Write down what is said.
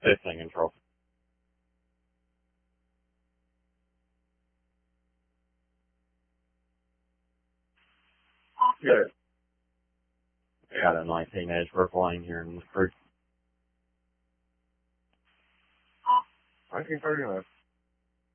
Piston control. Good. Got a 19 edge purple lane here in the creek. 1939.